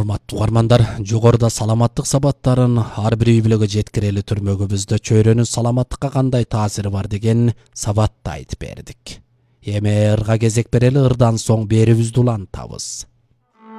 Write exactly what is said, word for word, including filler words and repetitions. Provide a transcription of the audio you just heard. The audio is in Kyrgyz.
Урматтуу угармандар, жогоруда саламаттык сабаттарын ар бир үй бүлөгө жеткирели түрмөгүбүздө чөйрөнүн саламаттыкка кандай таасири бар деген сабатты айтып бердик. Эми ырга кезек берели, ырдан соң берүүбүздү улантабыз.